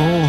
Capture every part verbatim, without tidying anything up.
Oh.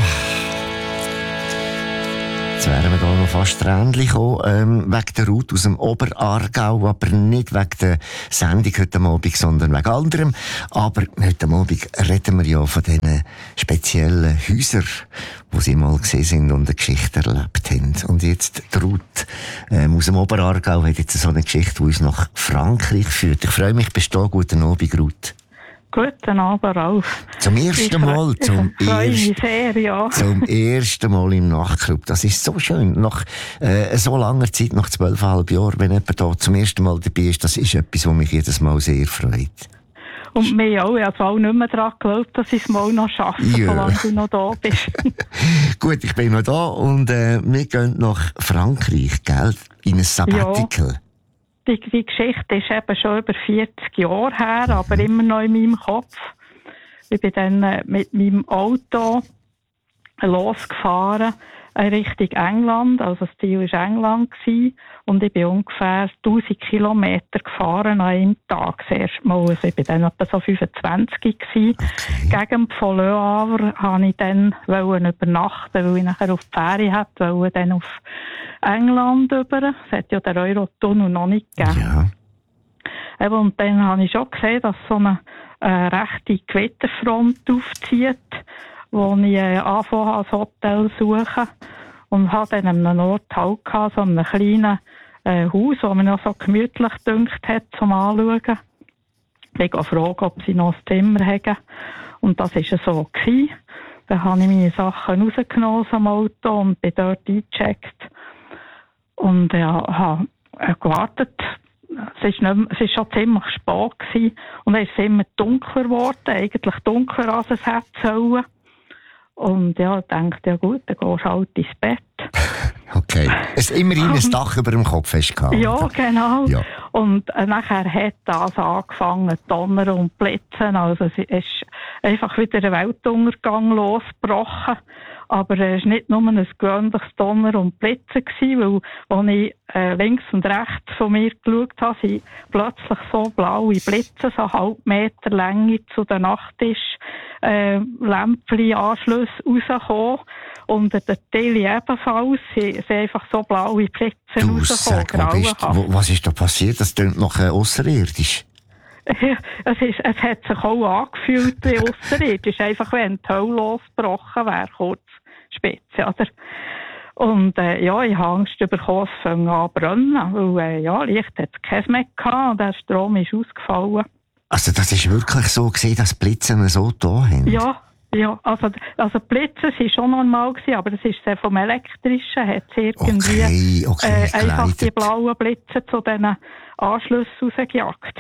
Jetzt wären wir da noch fast Tränchen gekommen, ähm, wegen der Ruth aus dem Oberaargau, aber nicht wegen der Sendung heute Abend, sondern wegen anderem. Aber heute Abend reden wir ja von diesen speziellen Häusern, wo sie mal gesehen sind und eine Geschichte erlebt haben. Und jetzt die Ruth ähm, aus dem Oberaargau hat jetzt so eine Geschichte, die uns nach Frankreich führt. Ich freue mich, bist du da. Guten Abend, Ruth. Guten Abend, Ralf. Zum ersten Mal, zum, ich freue mich erst, sehr, ja. zum ersten Mal im Nachtclub. Das ist so schön. Nach äh, so langer Zeit, nach zwölfeinhalb Jahren, wenn jemand da zum ersten Mal dabei ist, das ist etwas, was mich jedes Mal sehr freut. Und mir auch. Ich habe auch nicht mehr daran geglaubt, dass ich es mal noch schaffe, Ja. solange du noch da bist. Gut, ich bin noch da und äh, wir gehen nach Frankreich, gell? In ein Sabbatical. Ja. Die, die Geschichte ist eben schon über vierzig Jahre her, aber immer noch in meinem Kopf. Ich bin dann äh, mit meinem Auto losgefahren äh, Richtung England. Also das Ziel war England gewesen, und ich bin ungefähr tausend Kilometer gefahren an einem Tag. Das erste Mal. Also ich bin dann etwa so fünfundzwanzig gewesen. Okay. Gegen von Le Havre wollte ich dann übernachten, weil ich nachher auf die Ferien hätte, wollte dann auf England über. Es hat ja den Eurotunnel noch nicht gegeben. Ja. Eben, und dann habe ich schon gesehen, dass so eine äh, rechte Gewitterfront aufzieht, wo ich äh, anfangen als Hotel suchen. Und hatte dann an einem Ort halt gehabt, so einem kleinen äh, Haus, das mir noch so gemütlich gedünkt hat, zum Anschauen. Ich gefragt, ob sie noch ein Zimmer haben. Und das war so gewesen. Dann habe ich meine Sachen rausgenommen aus dem Auto und bin dort eingecheckt. Und ja, habe äh, gewartet. Es ist, nicht, es ist schon ziemlich spät gewesen. Und dann ist es immer dunkler geworden, eigentlich dunkler als es hätte sollen. Und ja, ich dachte, ja gut, dann gehst du halt ins Bett. Okay. Es ist immerhin ein Dach über dem Kopf hast gehabt. Ja, genau. Ja. Und äh, nachher hat das angefangen zu donnern und blitzen. Also es ist einfach wieder ein Weltuntergang losgebrochen. Aber es war nicht nur ein gewöhnliches Donner und Blitzen gewesen, weil als ich äh, links und rechts von mir geschaut habe, sind plötzlich so blaue Blitze, so halb Meter Länge zu den Nachttisch äh, Lämpchen-Anschlüsse rausgekommen. Und der Tele ebenfalls, sind, sind einfach so blaue Blitze Du rausgekommen. sag, wo bist, wo, was ist da passiert? Das klingt noch äh, ausserirdisch. Es, ist, es hat sich auch angefühlt wie ausserirdisch, einfach wenn die Hölle losgebrochen wäre, kurz Spitze, oder? Und äh, ja, ich habe Angst bekommen, es fängt an zu brennen, weil äh, ja, Licht hat es keins mehr gehabt und der Strom ist ausgefallen. Also das ist wirklich so gesehen, dass Blitzen so da haben? Ja, ja, also, also Blitze waren schon normal gewesen, aber das ist sehr vom Elektrischen, hat es irgendwie Okay, okay, äh, einfach die geleitet. blauen Blitze zu diesen Anschlüssen rausgejagt.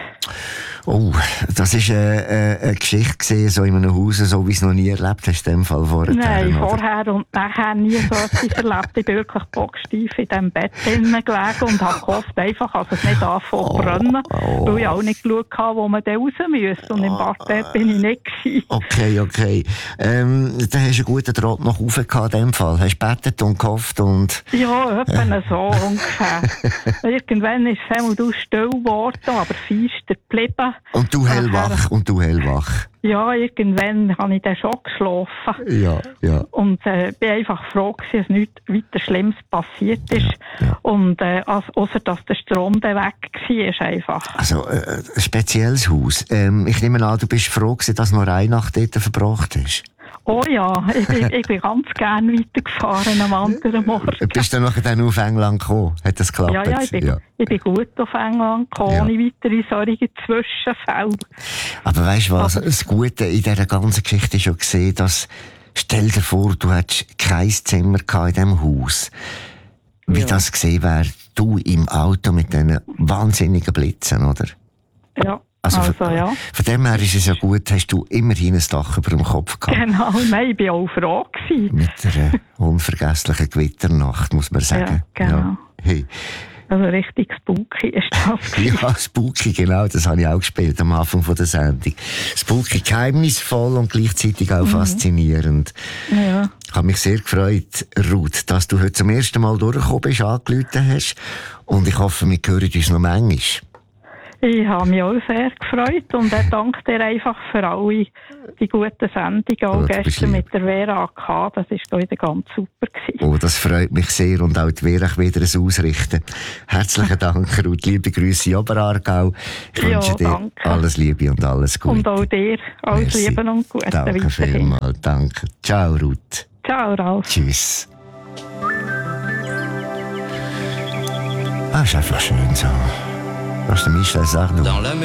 Oh, das ist äh, äh, eine Geschichte gesehen, so in einem Haus, so wie es noch nie erlebt hast, in dem Fall vorher. Nein, oder? vorher und nachher nie so etwas erlebt. Ich bin wirklich bocksteif in diesem Bett drinnen gelegen und habe gehofft, einfach, dass es nicht anfängt zu brennen, oh. weil ich auch nicht geschaut habe, wo man dann raus müsste. Und im Bad bin ich nicht gewesen. Okay, okay. Ähm, dann hast du einen guten Draht noch rauf gehabt, in dem Fall. Hast du gebetet und gehofft und... Ja, etwa so ungefähr. Irgendwann ist es einmal du still geworden, aber feister geblieben. Und du hellwach, Nachher- und du hellwach. Ja, irgendwann habe ich dann schon geschlafen. Ja, ja. Und äh, bin einfach froh gewesen, dass nichts weiter Schlimmes passiert ist. Ja, ja. Und äh, als, ausser dass der Strom dann weg war, einfach. Also, äh, ein spezielles Haus. Ähm, ich nehme an, du bist froh gewesen, dass du noch eine Nacht dort verbracht hast. Oh ja, ich bin, ich bin ganz gerne weitergefahren am anderen Morgen. Bist du dann nachher dann auf England gekommen? Hat das geklappt? Ja, ja, ich bin, ich bin gut auf England gekommen, Ja. ohne weitere solche Zwischenfälle. Aber weißt du was? Das Gute in dieser ganzen Geschichte ist schon gesehen, dass, stell dir vor, du hättest kein Zimmer gehabt in diesem Haus. Wie Ja. das gesehen wäre, du im Auto mit diesen wahnsinnigen Blitzen, oder? Ja, Also, also, von, ja. von dem her ist es ja gut, hast du immerhin ein Dach über dem Kopf gehabt. Genau, nein, ich war auch froh gewesen. Mit einer unvergesslichen Gewitternacht, muss man sagen. Ja, genau. Hey. Also richtig spooky ist das gewesen. Ja, Spooky, genau, das habe ich auch gespielt am Anfang von der Sendung. Spooky, geheimnisvoll und gleichzeitig auch mhm. faszinierend. Ja. Ich habe mich sehr gefreut, Ruth, dass du heute zum ersten Mal durchgekommen bist, angerufen hast. Und ich hoffe, wir hören uns noch manchmal. Ich habe mich auch sehr gefreut und ich danke dir einfach für alle die guten Sendungen. Auch Oh, du bist gestern lieb. mit der Vera A K, das war wieder ganz super gewesen. Oh, das freut mich sehr und auch die Vera wieder ein Ausrichten. Herzlichen Dank, Ruth. Liebe Grüße in Oberaargau. Ich Ja, wünsche dir danke. alles Liebe und alles Gute. Und auch dir alles Merci. Liebe und Gute Danke weiterhin. vielmals. Danke. Ciao, Ruth. Ciao, Ralf. Tschüss. Ah, ist einfach schön so. Was der Michel sagt. Dans la